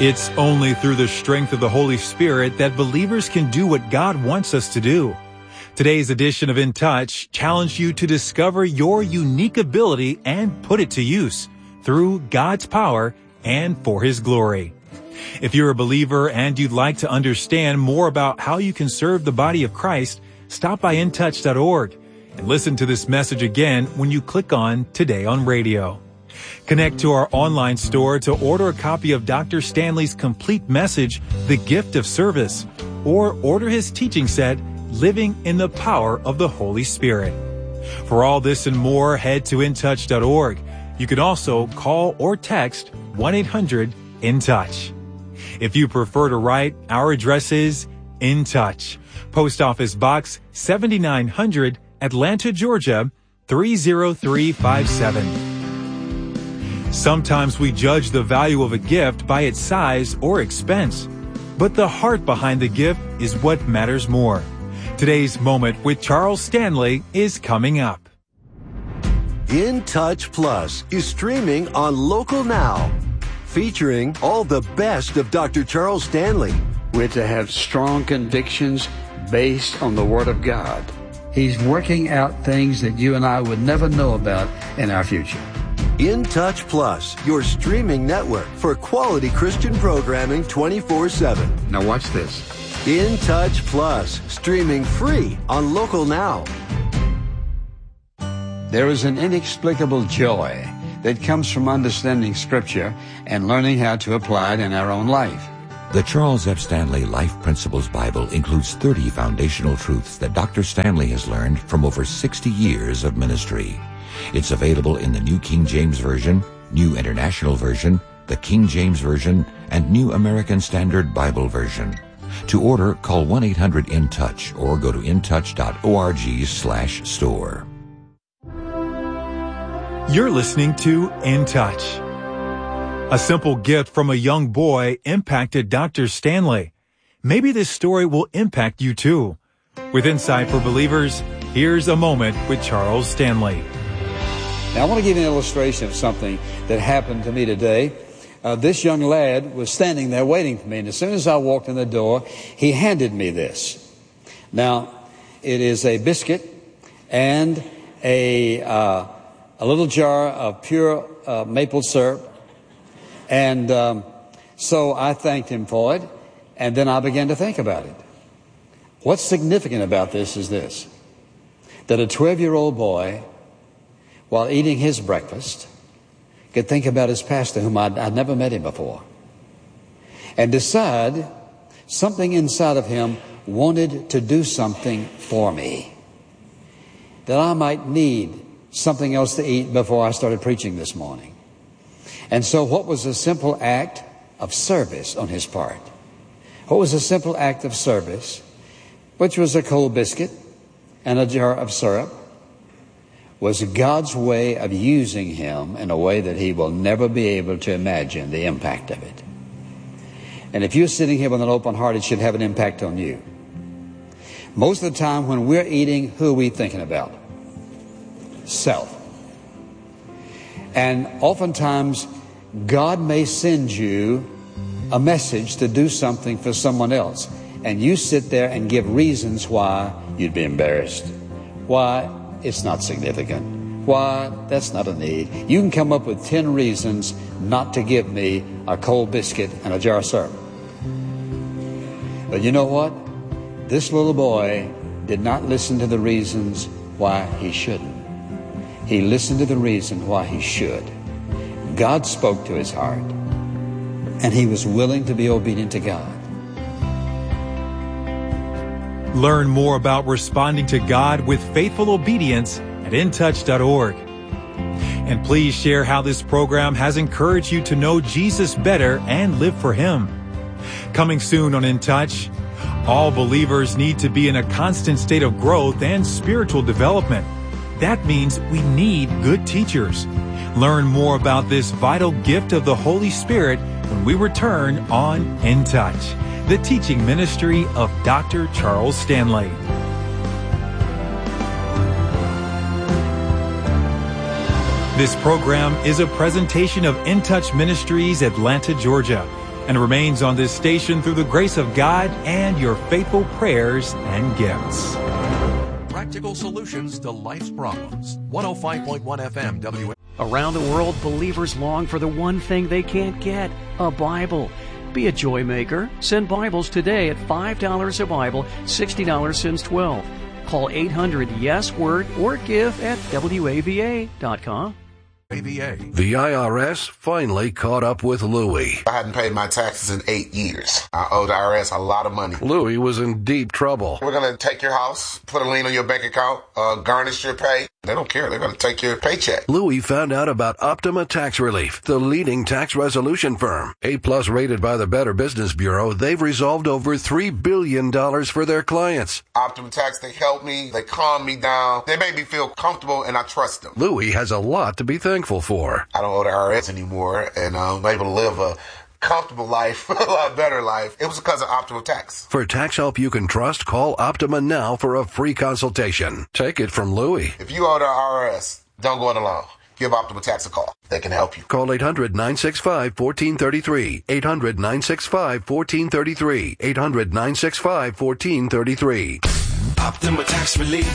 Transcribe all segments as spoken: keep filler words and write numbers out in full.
It's only through the strength of the Holy Spirit that believers can do what God wants us to do. Today's edition of In Touch challenged you to discover your unique ability and put it to use through God's power and for His glory. If you're a believer and you'd like to understand more about how you can serve the body of Christ, stop by in touch dot org and listen to this message again when you click on Today on Radio. Connect to our online store to order a copy of Doctor Stanley's complete message, The Gift of Service, or order his teaching set, Living in the Power of the Holy Spirit. For all this and more, head to in touch dot org. You can also call or text one eight hundred in touch. If you prefer to write, our address is In Touch, Post Office Box seventy-nine hundred, Atlanta, Georgia, three zero three five seven. Sometimes we judge the value of a gift by its size or expense, but the heart behind the gift is what matters more. Today's Moment with Charles Stanley is coming up. In Touch Plus is streaming on Local Now, featuring all the best of Doctor Charles Stanley. We're to have strong convictions based on the Word of God. He's working out things that you and I would never know about in our future. In Touch Plus, your streaming network for quality Christian programming twenty-four seven. Now watch this. In Touch Plus, streaming free on Local Now. There is an inexplicable joy that comes from understanding Scripture and learning how to apply it in our own life. The Charles F. Stanley Life Principles Bible includes thirty foundational truths that Doctor Stanley has learned from over sixty years of ministry. It's available in the New King James Version, New International Version, the King James Version, and New American Standard Bible Version. To order, call one eight hundred in touch or go to in touch dot org slash store. You're listening to In Touch. A simple gift from a young boy impacted Doctor Stanley. Maybe this story will impact you too. With Insight for Believers, here's a moment with Charles Stanley. Now, I want to give you an illustration of something that happened to me today. Uh, this young lad was standing there waiting for me, and as soon as I walked in the door, he handed me this. Now, it is a biscuit and a uh, a little jar of pure uh, maple syrup. And um, so I thanked him for it, and then I began to think about it. What's significant about this is this, that a twelve-year-old boy, while eating his breakfast, could think about his pastor, whom I'd, I'd never met him before, and decide something inside of him wanted to do something for me, that I might need something else to eat before I started preaching this morning. And so what was a simple act of service on his part? What was a simple act of service, which was a cold biscuit and a jar of syrup, was God's way of using him in a way that he will never be able to imagine the impact of it. And if you're sitting here with an open heart, it should have an impact on you. Most of the time when we're eating, who are we thinking about? Self. And oftentimes, God may send you a message to do something for someone else, and you sit there and give reasons why you'd be embarrassed, why it's not significant, why that's not a need. You can come up with ten reasons not to give me a cold biscuit and a jar of syrup. But you know what? This little boy did not listen to the reasons why he shouldn't. He listened to the reason why he should. God spoke to his heart, and he was willing to be obedient to God. Learn more about responding to God with faithful obedience at in touch dot org. And please share how this program has encouraged you to know Jesus better and live for Him. Coming soon on In Touch, all believers need to be in a constant state of growth and spiritual development. That means we need good teachers. Learn more about this vital gift of the Holy Spirit when we return on In Touch, the teaching ministry of Doctor Charles Stanley. This program is a presentation of In Touch Ministries, Atlanta, Georgia. and remains on this station through the grace of God and your faithful prayers and gifts. Practical solutions to life's problems. one oh five point one F M W A. Around the world, believers long for the one thing they can't get, a Bible. Be a joy maker. Send Bibles today at five dollars a Bible, sixty dollars since twelve. Call eight hundred yes word or give at W A V A dot com. A V A. The I R S finally caught up with Louie. I hadn't paid my taxes in eight years. I owe the I R S a lot of money. Louie was in deep trouble. We're going to take your house, put a lien on your bank account, uh, garnish your pay. They don't care. They're going to take your paycheck. Louie found out about Optima Tax Relief, the leading tax resolution firm. A-plus rated by the Better Business Bureau, they've resolved over three billion dollars for their clients. Optima Tax, they help me. They calm me down. They make me feel comfortable, and I trust them. Louie has a lot to be thankful for. I don't owe the I R S anymore, and I'm able to live a comfortable life, a lot better life. It was because of Optima Tax. For tax help you can trust, call Optima now for a free consultation. Take it from Louie. If you owe the I R S, don't go it alone. Give Optima Tax a call. They can help you. Call eight hundred nine six five one four three three. eight hundred nine six five one four three three. eight hundred nine six five one four three three. Optima Tax Relief.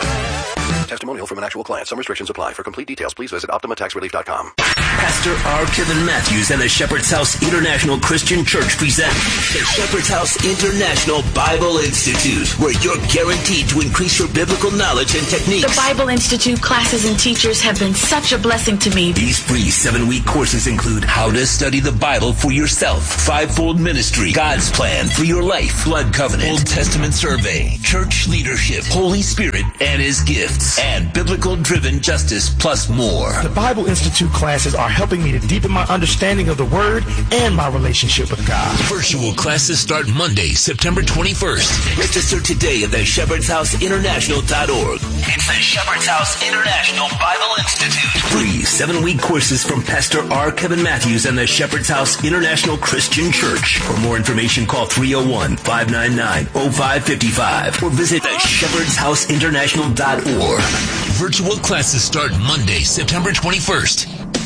Testimonial from an actual client. Some restrictions apply. For complete details, please visit optima tax relief dot com. Pastor R. Kevin Matthews and the Shepherd's House International Christian Church present the Shepherd's House International Bible Institute, where you're guaranteed to increase your biblical knowledge and techniques. The Bible Institute classes and teachers have been such a blessing to me. These free seven-week courses include how to study the Bible for yourself, fivefold ministry, God's plan for your life, blood covenant, Old Testament survey, church leadership, Holy Spirit and His gifts, and biblical-driven justice, plus more. The Bible Institute classes are helping me to deepen my understanding of the Word and my relationship with God. Virtual classes start Monday, September twenty-first. Register today at the shepherds house international dot org. It's the Shepherd's House International Bible Institute. Free seven-week courses from Pastor R. Kevin Matthews and the Shepherd's House International Christian Church. For more information, call three oh one, five nine nine, oh five five five or visit the shepherds house international dot org. Virtual classes start Monday, September twenty-first.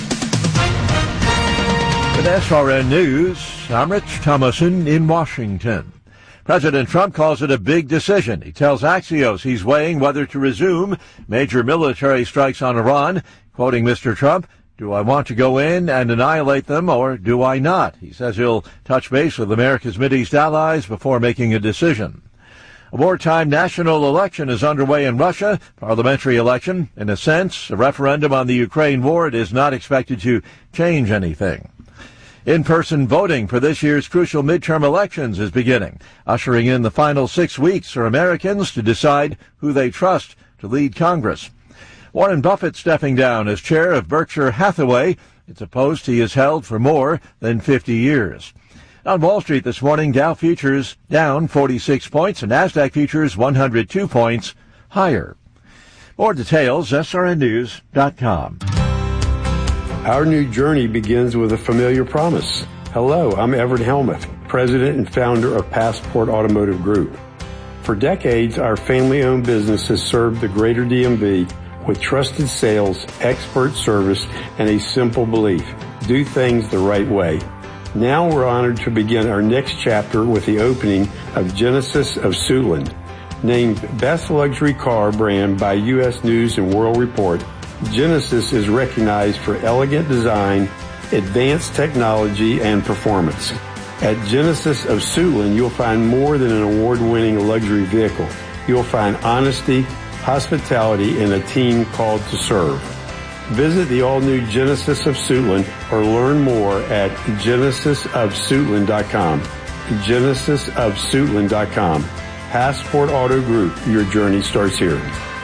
With S R N News, I'm Rich Thomason in Washington. President Trump calls it a big decision. He tells Axios he's weighing whether to resume major military strikes on Iran. Quoting Mister Trump, "Do I want to go in and annihilate them, or do I not?" He says he'll touch base with America's Mideast allies before making a decision. A wartime national election is underway in Russia, parliamentary election. In a sense, a referendum on the Ukraine war is not expected to change anything. In-person voting for this year's crucial midterm elections is beginning, ushering in the final six weeks for Americans to decide who they trust to lead Congress. Warren Buffett stepping down as chair of Berkshire Hathaway. It's a post he has held for more than fifty years. On Wall Street this morning, Dow futures down forty-six points and NASDAQ futures one hundred two points higher. More details, S R N news dot com. Our new journey begins with a familiar promise. Hello, I'm Everett Helmuth, president and founder of Passport Automotive Group. For decades, our family-owned business has served the greater D M V with trusted sales, expert service, and a simple belief: do things the right way. Now we're honored to begin our next chapter with the opening of Genesis of Suitland. Named Best Luxury Car Brand by U S News and World Report, Genesis is recognized for elegant design, advanced technology, and performance. At Genesis of Suitland, you'll find more than an award-winning luxury vehicle. You'll find honesty, hospitality, and a team called to serve. Visit the all-new Genesis of Suitland or learn more at genesis of suitland dot com. genesis of suitland dot com. Passport Auto Group, your journey starts here.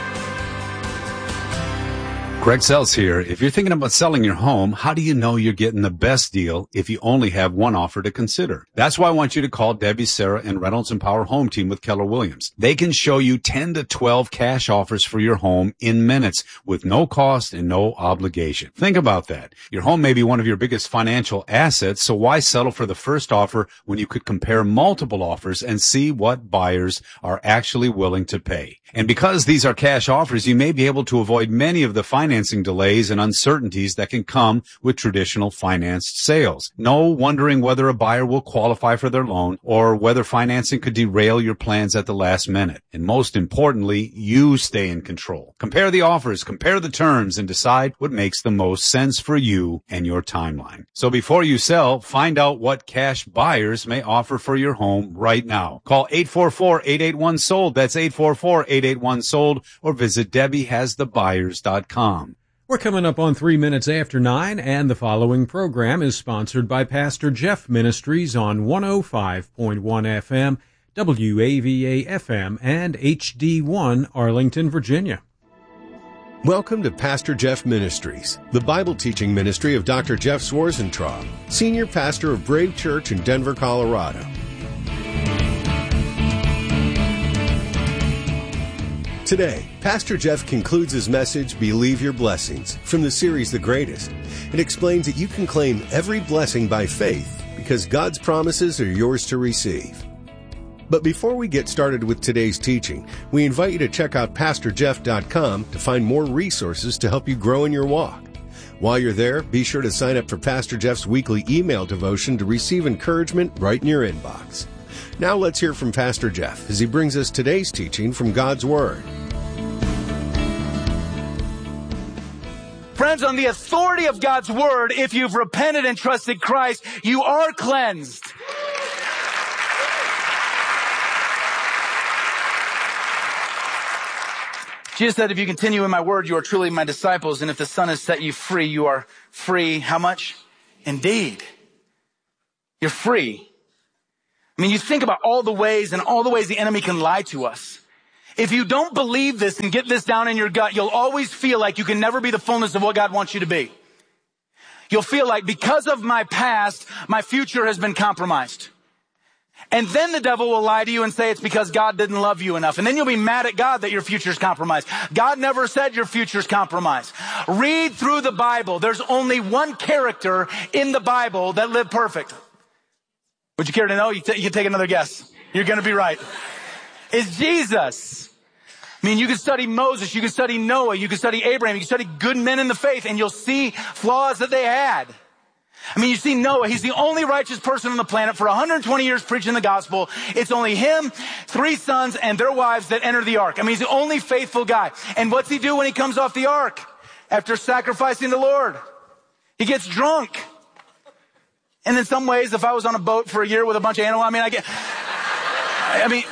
Greg Sells here. If you're thinking about selling your home, how do you know you're getting the best deal if you only have one offer to consider? That's why I want you to call Debbie, Sarah, and Reynolds and Power Home Team with Keller Williams. They can show you ten to twelve cash offers for your home in minutes with no cost and no obligation. Think about that. Your home may be one of your biggest financial assets, so why settle for the first offer when you could compare multiple offers and see what buyers are actually willing to pay? And because these are cash offers, you may be able to avoid many of the financial financing delays and uncertainties that can come with traditional financed sales. No wondering whether a buyer will qualify for their loan or whether financing could derail your plans at the last minute. And most importantly, you stay in control. Compare the offers, compare the terms, and decide what makes the most sense for you and your timeline. So before you sell, find out what cash buyers may offer for your home right now. Call eight four four, eight eight one, SOLD. That's eight four four, eight eight one, SOLD, or visit Debbie Has The Buyers dot com. We're coming up on three minutes after nine, and the following program is sponsored by Pastor Jeff Ministries on one oh five point one F M, W A V A F M, and H D one, Arlington, Virginia. Welcome to Pastor Jeff Ministries, the Bible teaching ministry of Doctor Jeff Schwarzentraub, Senior Pastor of Brave Church in Denver, Colorado. Today, Pastor Jeff concludes his message, Believe Your Blessings, from the series The Greatest. It explains that you can claim every blessing by faith because God's promises are yours to receive. But before we get started with today's teaching, we invite you to check out pastor jeff dot com to find more resources to help you grow in your walk. While you're there, be sure to sign up for Pastor Jeff's weekly email devotion to receive encouragement right in your inbox. Now let's hear from Pastor Jeff as he brings us today's teaching from God's Word. Friends, on the authority of God's Word, if you've repented and trusted Christ, you are cleansed. Jesus said, if you continue in my word, you are truly my disciples. And if the Son has set you free, you are free. How much? Indeed. You're free. I mean, you think about all the ways and all the ways the enemy can lie to us. If you don't believe this and get this down in your gut, you'll always feel like you can never be the fullness of what God wants you to be. You'll feel like because of my past, my future has been compromised. And then the devil will lie to you and say it's because God didn't love you enough. And then you'll be mad at God that your future's compromised. God never said your future's compromised. Read through the Bible. There's only one character in the Bible that lived perfect. Would you care to know? You, t- you can take another guess. You're going to be right. It's Jesus. I mean, you can study Moses, you can study Noah, you can study Abraham, you can study good men in the faith, and you'll see flaws that they had. I mean, you see Noah, he's the only righteous person on the planet for one hundred twenty years preaching the gospel. It's only him, three sons, and their wives that enter the ark. I mean, he's the only faithful guy. And what's he do when he comes off the ark after sacrificing the Lord? He gets drunk. And in some ways, if I was on a boat for a year with a bunch of animals, I mean, I get, I mean,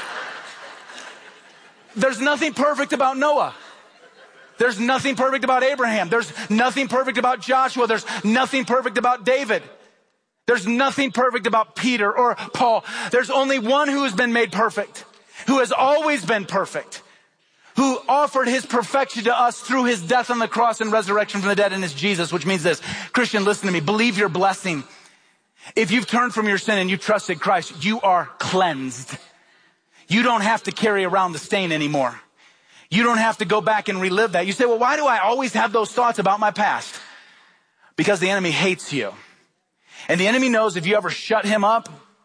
there's nothing perfect about Noah. There's nothing perfect about Abraham. There's nothing perfect about Joshua. There's nothing perfect about David. There's nothing perfect about Peter or Paul. There's only one who has been made perfect, who has always been perfect, who offered his perfection to us through his death on the cross and resurrection from the dead, and is Jesus, which means this. Christian, listen to me. Believe your blessing. If you've turned from your sin and you trusted Christ, you are cleansed. You don't have to carry around the stain anymore. You don't have to go back and relive that. You say, well, why do I always have those thoughts about my past? Because the enemy hates you. And the enemy knows if you ever shut him up,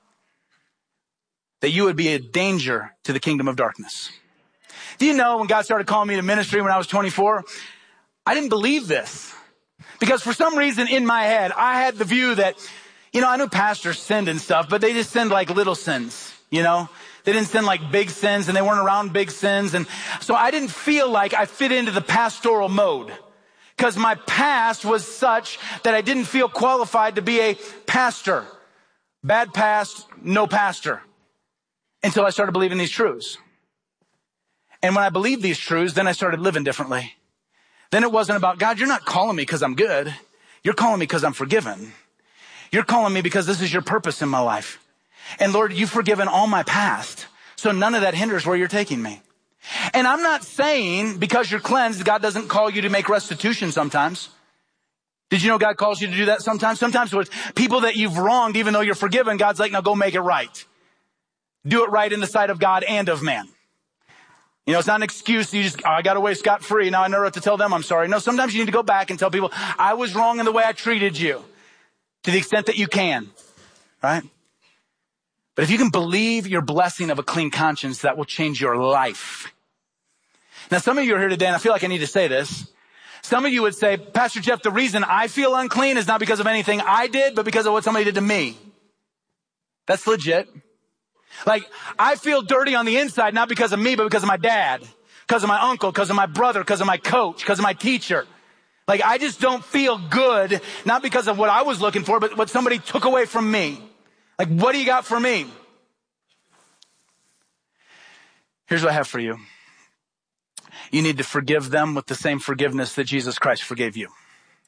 that you would be a danger to the kingdom of darkness. Do you know when God started calling me to ministry when I was twenty-four, I didn't believe this. Because for some reason in my head, I had the view that, you know, I knew pastors sinned and stuff, but they just sinned like little sins, you know? They didn't sin like big sins, and they weren't around big sins. And so I didn't feel like I fit into the pastoral mode because my past was such that I didn't feel qualified to be a pastor. Bad past, no pastor. Until I started believing these truths. And when I believed these truths, then I started living differently. Then it wasn't about, God, you're not calling me because I'm good. You're calling me because I'm forgiven. You're calling me because this is your purpose in my life. And Lord, you've forgiven all my past. So none of that hinders where you're taking me. And I'm not saying because you're cleansed, God doesn't call you to make restitution sometimes. Did you know God calls you to do that sometimes? Sometimes with people that you've wronged, even though you're forgiven, God's like, now go make it right. Do it right in the sight of God and of man. You know, it's not an excuse. You just, oh, I got away scot-free. Now I know what to tell them I'm sorry. No, sometimes you need to go back and tell people, I was wrong in the way I treated you to the extent that you can, right? But if you can believe your blessing of a clean conscience, that will change your life. Now, some of you are here today, and I feel like I need to say this. Some of you would say, Pastor Jeff, the reason I feel unclean is not because of anything I did, but because of what somebody did to me. That's legit. Like, I feel dirty on the inside, not because of me, but because of my dad, because of my uncle, because of my brother, because of my coach, because of my teacher. Like, I just don't feel good, not because of what I was looking for, but what somebody took away from me. Like, what do you got for me? Here's what I have for you. You need to forgive them with the same forgiveness that Jesus Christ forgave you.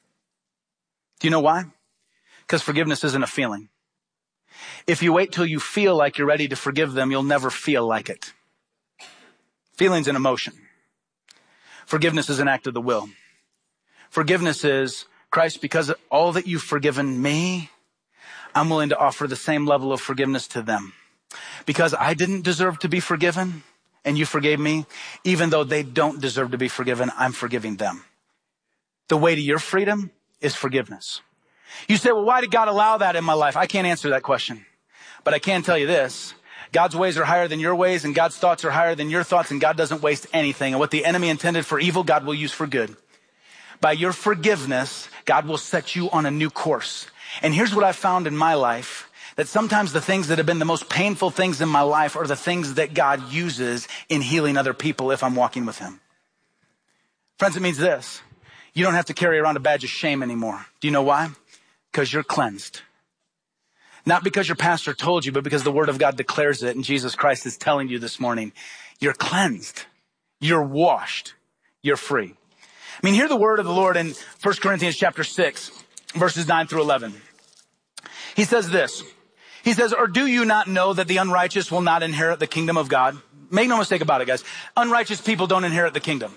Do you know why? Because forgiveness isn't a feeling. If you wait till you feel like you're ready to forgive them, you'll never feel like it. Feeling's an emotion. Forgiveness is an act of the will. Forgiveness is, Christ, because of all that you've forgiven me, I'm willing to offer the same level of forgiveness to them. Because I didn't deserve to be forgiven, and you forgave me, even though they don't deserve to be forgiven, I'm forgiving them. The way to your freedom is forgiveness. You say, well, why did God allow that in my life? I can't answer that question. But I can tell you this. God's ways are higher than your ways, and God's thoughts are higher than your thoughts, and God doesn't waste anything. And what the enemy intended for evil, God will use for good. By your forgiveness, God will set you on a new course. And here's what I found in my life. That sometimes the things that have been the most painful things in my life are the things that God uses in healing other people if I'm walking with him. Friends, it means this. You don't have to carry around a badge of shame anymore. Do you know why? Because you're cleansed. Not because your pastor told you, but because the word of God declares it, and Jesus Christ is telling you this morning, you're cleansed. You're washed. You're free. I mean, hear the word of the Lord in First Corinthians chapter six, verses nine through eleven. He says this. He says, or do you not know that the unrighteous will not inherit the kingdom of God? Make no mistake about it, guys. Unrighteous people don't inherit the kingdom.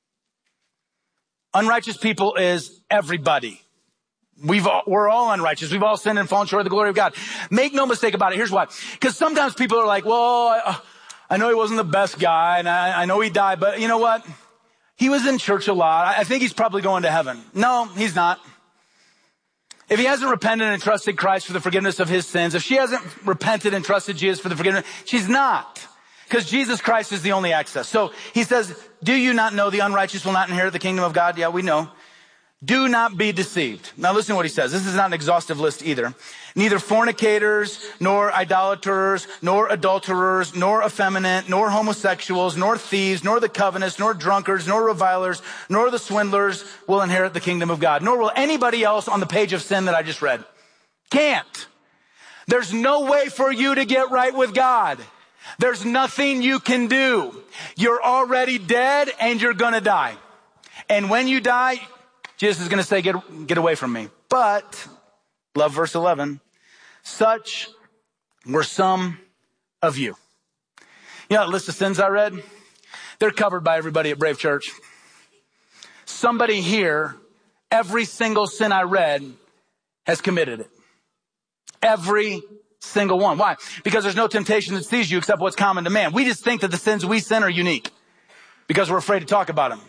Unrighteous people is everybody. We've all, we're all unrighteous. We've all sinned and fallen short of the glory of God. Make no mistake about it. Here's why. Because sometimes people are like, well, I, I know he wasn't the best guy, and I, I know he died, but you know what? He was in church a lot. I, I think he's probably going to heaven. No, he's not. If he hasn't repented and trusted Christ for the forgiveness of his sins, if she hasn't repented and trusted Jesus for the forgiveness, she's not. Because Jesus Christ is the only access. So he says, do you not know the unrighteous will not inherit the kingdom of God? Yeah, we know. Do not be deceived. Now listen to what he says. This is not an exhaustive list either. Neither fornicators, nor idolaters, nor adulterers, nor effeminate, nor homosexuals, nor thieves, nor the covetous, nor drunkards, nor revilers, nor the swindlers will inherit the kingdom of God. Nor will anybody else on the page of sin that I just read. Can't. There's no way for you to get right with God. There's nothing you can do. You're already dead and you're gonna die. And when you die, Jesus is gonna say, get, get away from me. But, love verse eleven, such were some of you. You know that list of sins I read? They're covered by everybody at Brave Church. Somebody here, every single sin I read has committed it. Every single one. Why? Because there's no temptation that sees you except what's common to man. We just think that the sins we sin are unique because we're afraid to talk about them.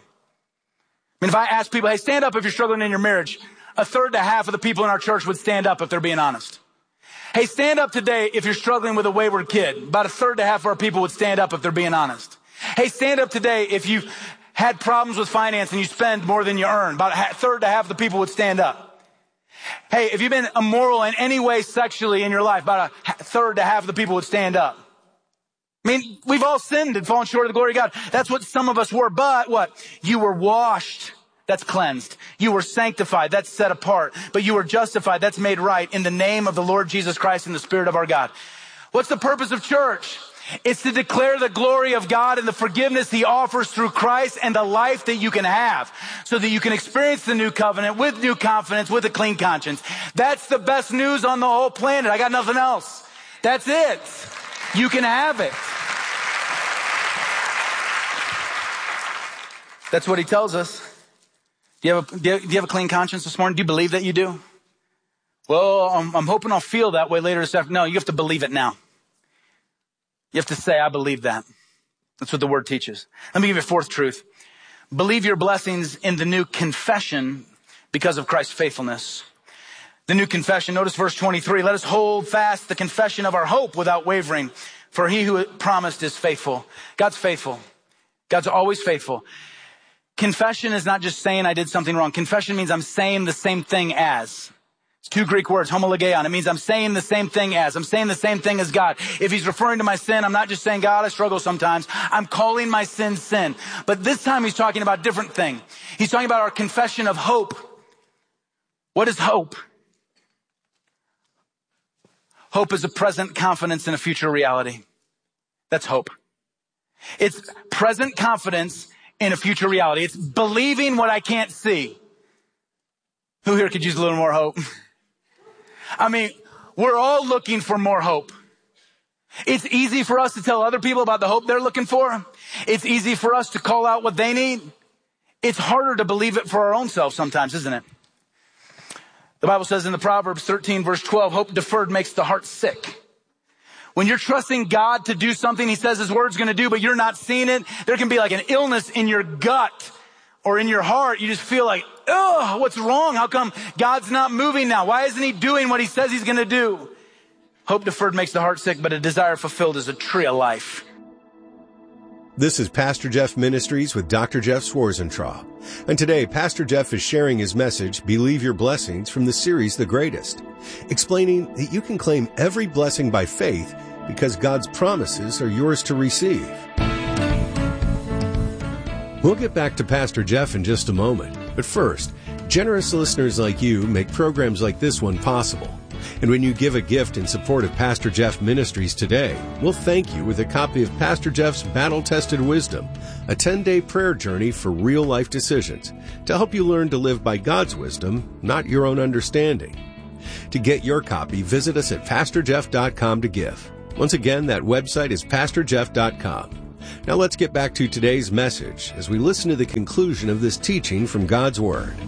I mean, if I ask people, hey, stand up if you're struggling in your marriage, a third to half of the people in our church would stand up if they're being honest. Hey, stand up today if you're struggling with a wayward kid. About a third to half of our people would stand up if they're being honest. Hey, stand up today if you've had problems with finance and you spend more than you earn. About a third to half of the people would stand up. Hey, if you've been immoral in any way sexually in your life, about a third to half of the people would stand up. I mean, we've all sinned and fallen short of the glory of God. That's what some of us were. But what? You were washed. That's cleansed. You were sanctified. That's set apart. But you were justified. That's made right in the name of the Lord Jesus Christ and the Spirit of our God. What's the purpose of church? It's to declare the glory of God and the forgiveness he offers through Christ and the life that you can have so that you can experience the new covenant with new confidence, with a clean conscience. That's the best news on the whole planet. I got nothing else. That's it. You can have it. That's what he tells us. Do you have a, do you have a clean conscience this morning? Do you believe that you do? Well, I'm, I'm hoping I'll feel that way later this afternoon. No, you have to believe it now. You have to say, I believe that. That's what the word teaches. Let me give you a fourth truth. Believe your blessings in the new confession because of Christ's faithfulness. The new confession, notice verse twenty-three. Let us hold fast the confession of our hope without wavering, for he who promised is faithful. God's faithful. God's always faithful. Confession is not just saying I did something wrong. Confession means I'm saying the same thing as. It's two Greek words, homologeon. It means I'm saying the same thing as. I'm saying the same thing as God. If he's referring to my sin, I'm not just saying, God, I struggle sometimes. I'm calling my sin sin. But this time he's talking about a different thing. He's talking about our confession of hope. What is hope? Hope is a present confidence in a future reality. That's hope. It's present confidence in a future reality. It's believing what I can't see. Who here could use a little more hope? I mean, we're all looking for more hope. It's easy for us to tell other people about the hope they're looking for. It's easy for us to call out what they need. It's harder to believe it for our own selves sometimes, isn't it? The Bible says in the Proverbs thirteen, verse twelve, hope deferred makes the heart sick. When you're trusting God to do something he says his word's going to do, but you're not seeing it, there can be like an illness in your gut or in your heart. You just feel like, oh, what's wrong? How come God's not moving now? Why isn't he doing what he says he's going to do? Hope deferred makes the heart sick, but a desire fulfilled is a tree of life. This is Pastor Jeff Ministries with Doctor Jeff Schwarzentraw. And today, Pastor Jeff is sharing his message, Believe Your Blessings, from the series The Greatest, explaining that you can claim every blessing by faith because God's promises are yours to receive. We'll get back to Pastor Jeff in just a moment. But first, generous listeners like you make programs like this one possible. And when you give a gift in support of Pastor Jeff Ministries today, we'll thank you with a copy of Pastor Jeff's Battle-Tested Wisdom, a ten-day prayer journey for real-life decisions to help you learn to live by God's wisdom, not your own understanding. To get your copy, visit us at pastor jeff dot com to give. Once again, that website is pastor jeff dot com. Now let's get back to today's message as we listen to the conclusion of this teaching from God's Word.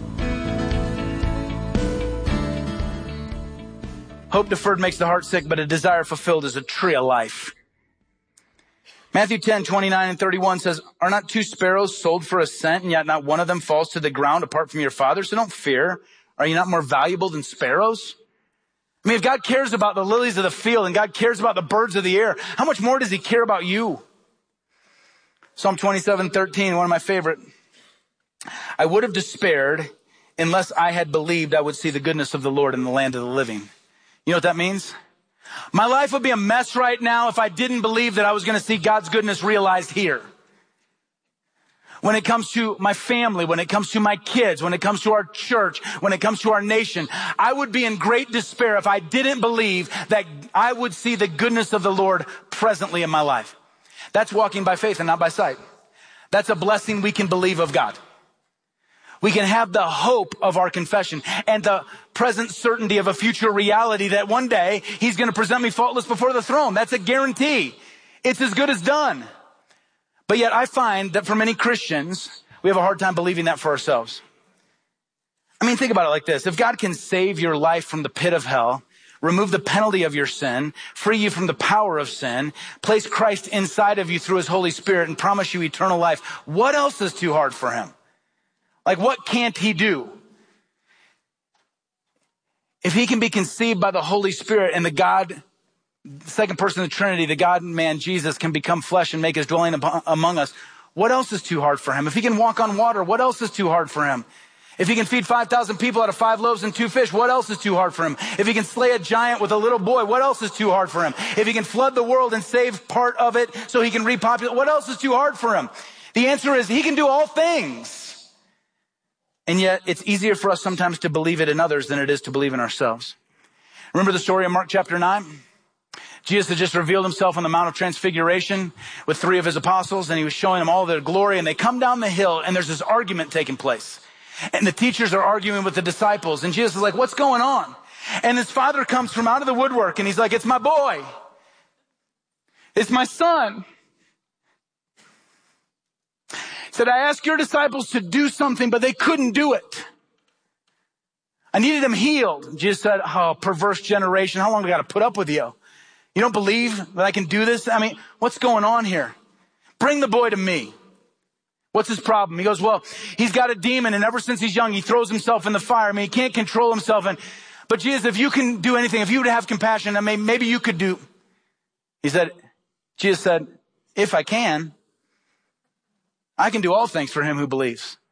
Hope deferred makes the heart sick, but a desire fulfilled is a tree of life. Matthew ten, twenty-nine and thirty-one says, are not two sparrows sold for a cent, and yet not one of them falls to the ground apart from your Father? So don't fear. Are you not more valuable than sparrows? I mean, if God cares about the lilies of the field and God cares about the birds of the air, how much more does he care about you? Psalm twenty-seven, thirteen, one of my favorite. I would have despaired unless I had believed I would see the goodness of the Lord in the land of the living. You know what that means? My life would be a mess right now if I didn't believe that I was going to see God's goodness realized here. When it comes to my family, when it comes to my kids, when it comes to our church, when it comes to our nation, I would be in great despair if I didn't believe that I would see the goodness of the Lord presently in my life. That's walking by faith and not by sight. That's a blessing we can believe of God. We can have the hope of our confession and the present certainty of a future reality that one day he's going to present me faultless before the throne. That's a guarantee. It's as good as done. But yet I find that for many Christians, we have a hard time believing that for ourselves. I mean, think about it like this. If God can save your life from the pit of hell, remove the penalty of your sin, free you from the power of sin, place Christ inside of you through his Holy Spirit, and promise you eternal life, what else is too hard for him? Like, what can't he do? If he can be conceived by the Holy Spirit and the God, the second person of the Trinity, the God and man Jesus can become flesh and make his dwelling among us, what else is too hard for him? If he can walk on water, what else is too hard for him? If he can feed five thousand people out of five loaves and two fish, what else is too hard for him? If he can slay a giant with a little boy, what else is too hard for him? If he can flood the world and save part of it so he can repopulate, what else is too hard for him? The answer is he can do all things. And yet it's easier for us sometimes to believe it in others than it is to believe in ourselves. Remember the story in Mark chapter nine? Jesus had just revealed himself on the Mount of Transfiguration with three of his apostles, and he was showing them all their glory, and they come down the hill, and there's this argument taking place. And the teachers are arguing with the disciples, and Jesus is like, what's going on? And his father comes from out of the woodwork, and he's like, it's my boy. It's my son. He said, I asked your disciples to do something, but they couldn't do it. I needed them healed. Jesus said, oh, perverse generation, how long do I got to put up with you? You don't believe that I can do this? I mean, what's going on here? Bring the boy to me. What's his problem? He goes, well, he's got a demon, and ever since he's young, he throws himself in the fire. I mean, he can't control himself. And but Jesus, if you can do anything, if you would have compassion, I mean, maybe you could do. He said, Jesus said, if I can, I can do all things for him who believes.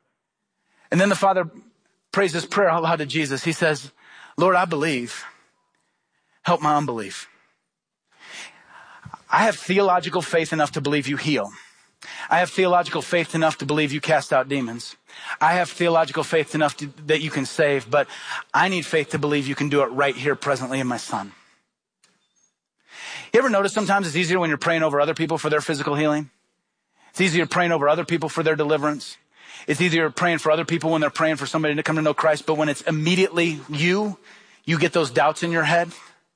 And then the father prays this prayer out loud to Jesus. He says, Lord, I believe. Help my unbelief. I have theological faith enough to believe you heal. I have theological faith enough to believe you cast out demons. I have theological faith enough to, that you can save, but I need faith to believe you can do it right here presently in my son. You ever notice sometimes it's easier when you're praying over other people for their physical healing? It's easier praying over other people for their deliverance. It's easier praying for other people when they're praying for somebody to come to know Christ, but when it's immediately you, you get those doubts in your head.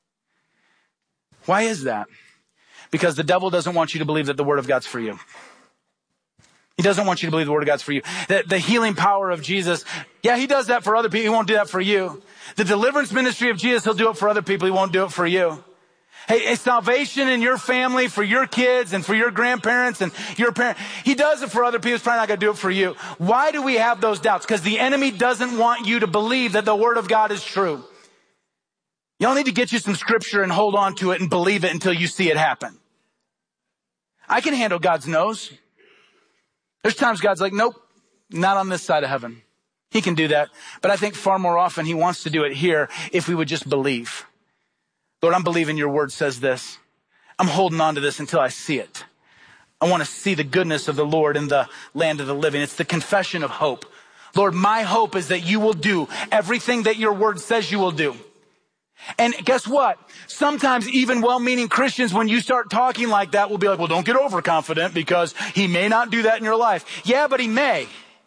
Why is that? Because the devil doesn't want you to believe that the word of God's for you. He doesn't want you to believe the word of God's for you. The, the healing power of Jesus, yeah, he does that for other people. He won't do that for you. The deliverance ministry of Jesus, he'll do it for other people. He won't do it for you. Hey, salvation in your family, for your kids and for your grandparents and your parents. He does it for other people. He's probably not going to do it for you. Why do we have those doubts? Because the enemy doesn't want you to believe that the word of God is true. Y'all need to get you some scripture and hold on to it and believe it until you see it happen. I can handle God's no's. There's times God's like, nope, not on this side of heaven. He can do that. But I think far more often he wants to do it here if we would just believe. Lord, I'm believing your word says this. I'm holding on to this until I see it. I want to see the goodness of the Lord in the land of the living. It's the confession of hope. Lord, my hope is that you will do everything that your word says you will do. And guess what? Sometimes even well-meaning Christians, when you start talking like that, will be like, well, don't get overconfident because he may not do that in your life. Yeah, but he may.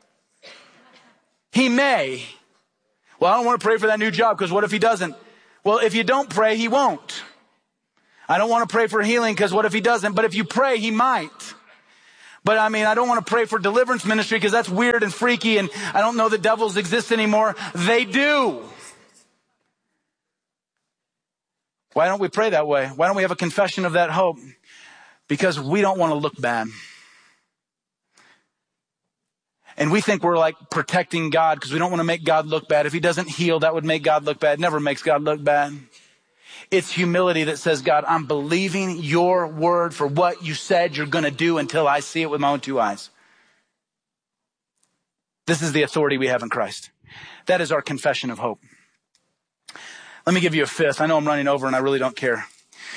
He may. Well, I don't want to pray for that new job because what if he doesn't? Well, if you don't pray, he won't. I don't want to pray for healing because what if he doesn't? But if you pray, he might. But I mean, I don't want to pray for deliverance ministry because that's weird and freaky and I don't know that devils exist anymore. They do. Why don't we pray that way? Why don't we have a confession of that hope? Because we don't want to look bad. And we think we're like protecting God because we don't want to make God look bad. If he doesn't heal, that would make God look bad. It never makes God look bad. It's humility that says, God, I'm believing your word for what you said you're going to do until I see it with my own two eyes. This is the authority we have in Christ. That is our confession of hope. Let me give you a fifth. I know I'm running over and I really don't care.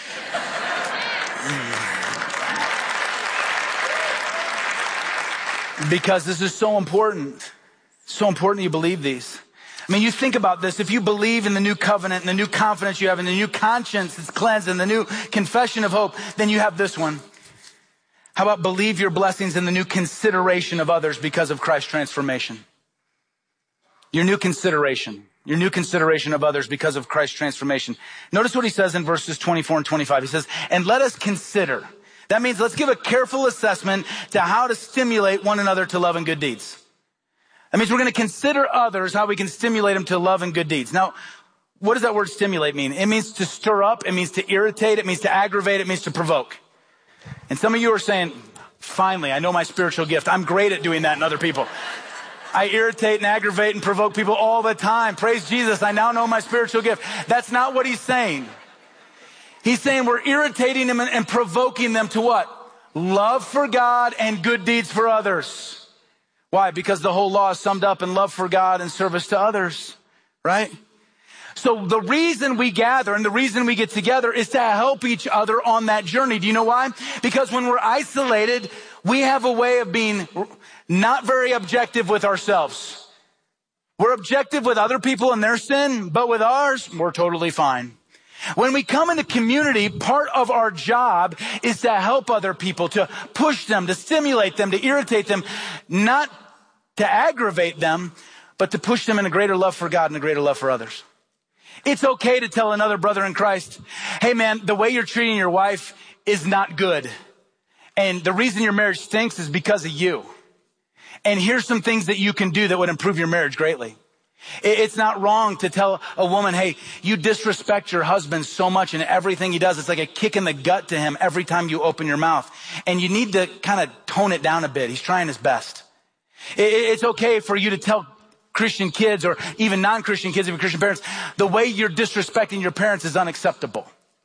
Because this is so important. So important you believe these. I mean, you think about this. If you believe in the new covenant and the new confidence you have and the new conscience that's cleansed and the new confession of hope, then you have this one. How about believe your blessings in the new consideration of others because of Christ's transformation? Your new consideration. Your new consideration of others because of Christ's transformation. Notice what he says in verses twenty-four and twenty-five. He says, and let us consider. That means let's give a careful assessment to how to stimulate one another to love and good deeds. That means we're going to consider others, how we can stimulate them to love and good deeds. Now, what does that word stimulate mean? It means to stir up. It means to irritate. It means to aggravate. It means to provoke. And some of you are saying, finally, I know my spiritual gift. I'm great at doing that in other people. I irritate and aggravate and provoke people all the time. Praise Jesus. I now know my spiritual gift. That's not what he's saying. He's saying we're irritating them and provoking them to what? Love for God and good deeds for others. Why? Because the whole law is summed up in love for God and service to others, right? So the reason we gather and the reason we get together is to help each other on that journey. Do you know why? Because when we're isolated, we have a way of being not very objective with ourselves. We're objective with other people and their sin, but with ours, we're totally fine. When we come into community, part of our job is to help other people, to push them, to stimulate them, to irritate them, not to aggravate them, but to push them in a greater love for God and a greater love for others. It's okay to tell another brother in Christ, hey man, the way you're treating your wife is not good. And the reason your marriage stinks is because of you. And here's some things that you can do that would improve your marriage greatly. It's not wrong to tell a woman, hey, you disrespect your husband so much in everything he does. It's like a kick in the gut to him every time you open your mouth. And you need to kind of tone it down a bit. He's trying his best. It's okay for you to tell Christian kids or even non-Christian kids, even Christian parents, the way you're disrespecting your parents is unacceptable.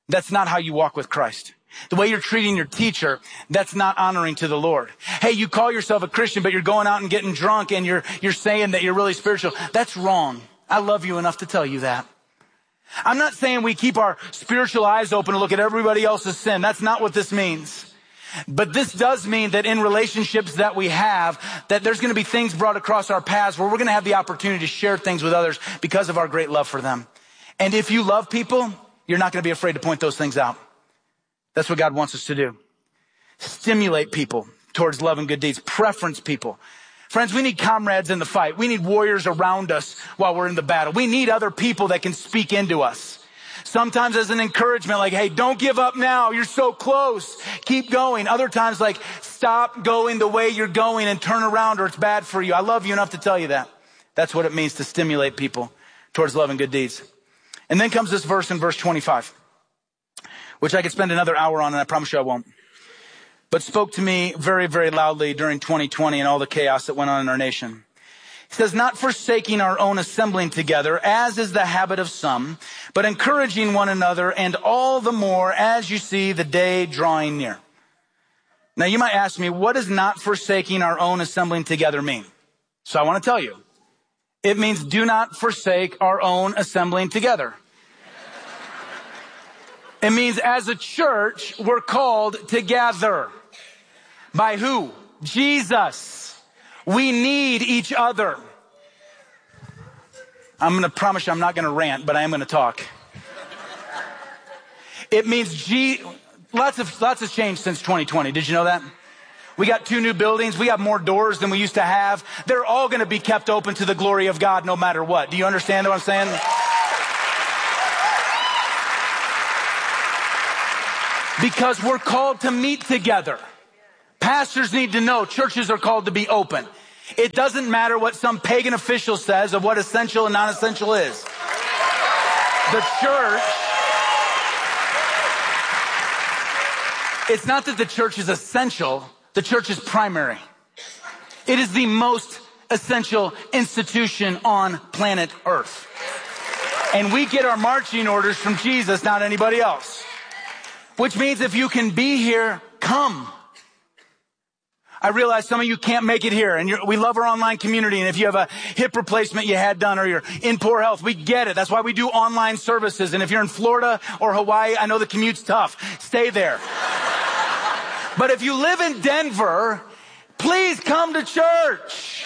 That's not how you walk with Christ. The way you're treating your teacher, that's not honoring to the Lord. Hey, you call yourself a Christian, but you're going out and getting drunk and you're, you're saying that you're really spiritual. That's wrong. I love you enough to tell you that. I'm not saying we keep our spiritual eyes open and look at everybody else's sin. That's not what this means. But this does mean that in relationships that we have, that there's going to be things brought across our paths where we're going to have the opportunity to share things with others because of our great love for them. And if you love people, you're not going to be afraid to point those things out. That's what God wants us to do. Stimulate people towards love and good deeds. Preference people. Friends, we need comrades in the fight. We need warriors around us while we're in the battle. We need other people that can speak into us. Sometimes as an encouragement, like, hey, don't give up now. You're so close. Keep going. Other times, like, stop going the way you're going and turn around or it's bad for you. I love you enough to tell you that. That's what it means to stimulate people towards love and good deeds. And then comes this verse in verse twenty-five, which I could spend another hour on, and I promise you I won't. But spoke to me very, very loudly during twenty twenty and all the chaos that went on in our nation. He says, not forsaking our own assembling together, as is the habit of some, but encouraging one another, and all the more as you see the day drawing near. Now you might ask me, what does not forsaking our own assembling together mean? So I want to tell you. It means do not forsake our own assembling together. It means as a church, we're called to gather. By who? Jesus. We need each other. I'm going to promise you I'm not going to rant, but I am going to talk. It means G- lots of lots has changed since twenty twenty. Did you know that? We got two new buildings. We have more doors than we used to have. They're all going to be kept open to the glory of God no matter what. Do you understand what I'm saying? Because we're called to meet together. Pastors need to know churches are called to be open. It doesn't matter what some pagan official says of what essential and non-essential is. The church, it's not that the church is essential, the church is primary. It is the most essential institution on planet Earth. And we get our marching orders from Jesus, not anybody else. Which means if you can be here, come. I realize some of you can't make it here, and you're, we love our online community, and if you have a hip replacement you had done or you're in poor health, we get it. That's why we do online services. And if you're in Florida or Hawaii, I know the commute's tough. Stay there. But if you live in Denver, please come to church.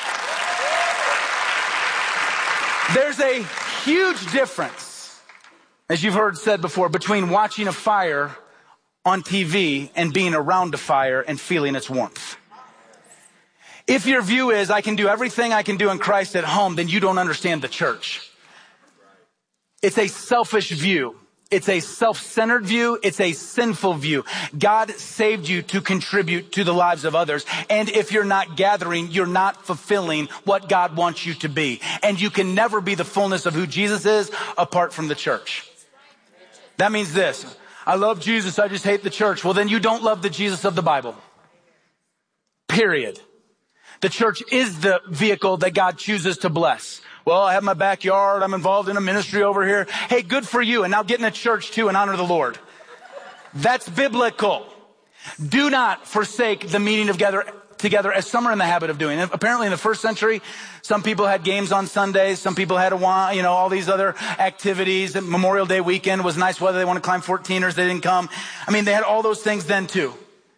There's a huge difference, as you've heard said before, between watching a fire on T V and being around a fire and feeling its warmth. If your view is, I can do everything I can do in Christ at home, then you don't understand the church. It's a selfish view. It's a self-centered view. It's a sinful view. God saved you to contribute to the lives of others. And if you're not gathering, you're not fulfilling what God wants you to be. And you can never be the fullness of who Jesus is apart from the church. That means this. I love Jesus, I just hate the church. Well, then you don't love the Jesus of the Bible. Period. The church is the vehicle that God chooses to bless. Well, I have my backyard. I'm involved in a ministry over here. Hey, good for you. And now get in a church too and honor the Lord. That's biblical. Do not forsake the meeting together, together as some are in the habit of doing. And apparently in the first century, some people had games on Sundays. Some people had, a, you know, all these other activities. Memorial Day weekend was nice weather. They want to climb fourteeners. They didn't come. I mean, they had all those things then too.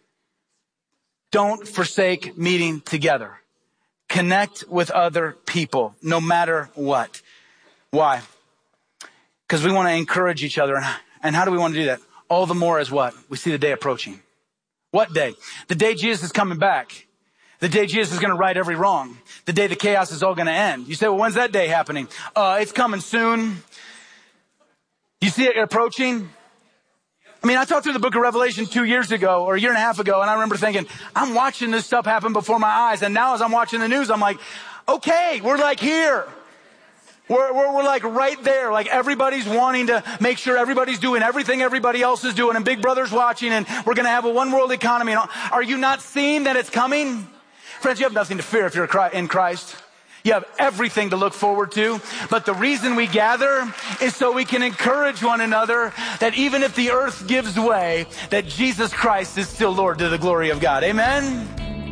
Don't forsake meeting together. Connect with other people, no matter what. Why? Because we want to encourage each other. And how do we want to do that? All the more as what? We see the day approaching. What day? The day Jesus is coming back. The day Jesus is going to right every wrong. The day the chaos is all going to end. You say, well, when's that day happening? Uh, it's coming soon. You see it approaching? I mean, I talked through the book of Revelation two years ago or a year and a half ago, and I remember thinking, I'm watching this stuff happen before my eyes. And now as I'm watching the news, I'm like, okay, we're like here. We're, we're, we're like right there. Like everybody's wanting to make sure everybody's doing everything everybody else is doing, and Big Brother's watching, and we're going to have a one world economy. Are you not seeing that it's coming? Friends, you have nothing to fear if you're in Christ. You have everything to look forward to. But the reason we gather is so we can encourage one another that even if the earth gives way, that Jesus Christ is still Lord to the glory of God. Amen?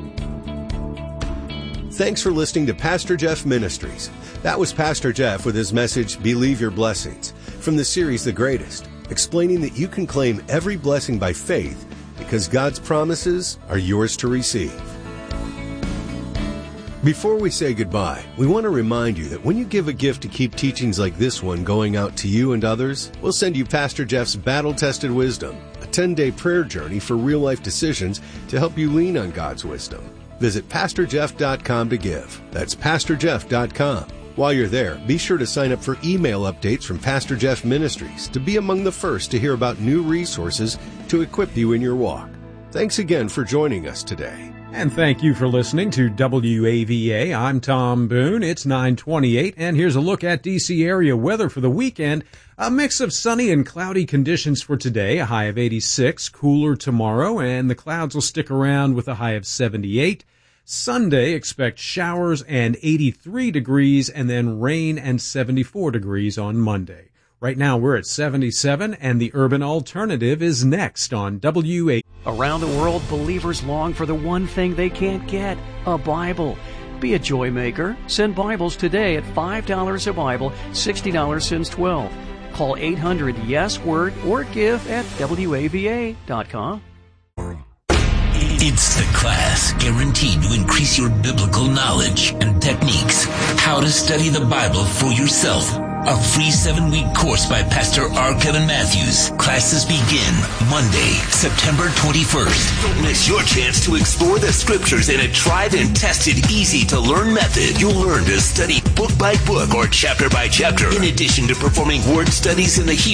Thanks for listening to Pastor Jeff Ministries. That was Pastor Jeff with his message, Believe Your Blessings, from the series The Greatest, explaining that you can claim every blessing by faith because God's promises are yours to receive. Before we say goodbye, we want to remind you that when you give a gift to keep teachings like this one going out to you and others, we'll send you Pastor Jeff's Battle-Tested Wisdom, a ten-day prayer journey for real-life decisions to help you lean on God's wisdom. Visit pastor jeff dot com to give. That's pastor jeff dot com. While you're there, be sure to sign up for email updates from Pastor Jeff Ministries to be among the first to hear about new resources to equip you in your walk. Thanks again for joining us today. And thank you for listening to W A V A. I'm Tom Boone. It's nine twenty-eight, and here's a look at D C area weather for the weekend. A mix of sunny and cloudy conditions for today, a high of eighty-six, cooler tomorrow, and the clouds will stick around with a high of seventy-eight. Sunday, expect showers and eighty-three degrees, and then rain and seventy-four degrees on Monday. Right now, we're at seventy-seven, and the Urban Alternative is next on W A V A. Around the world, believers long for the one thing they can't get, a Bible. Be a joy maker. Send Bibles today at five dollars a Bible, sixty dollars since twelve. Call eight hundred yes word or give at W A V A dot com. It's the class guaranteed to increase your biblical knowledge and techniques. How to study the Bible for yourself. A free seven-week course by Pastor R. Kevin Matthews. Classes begin Monday, September twenty-first. Don't miss your chance to explore the scriptures in a tried and tested, easy-to-learn method. You'll learn to study book by book or chapter by chapter, in addition to performing word studies in the Hebrew